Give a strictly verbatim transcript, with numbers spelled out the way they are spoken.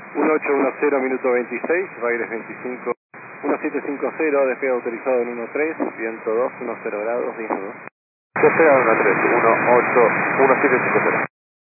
uno ocho uno cero, minuto veintiséis, Baires veinticinco, uno siete cinco cero, despegue autorizado en uno tres, viento dos, uno cero grados, disno dos. Despegue uno tres, uno ocho, uno siete cinco cero.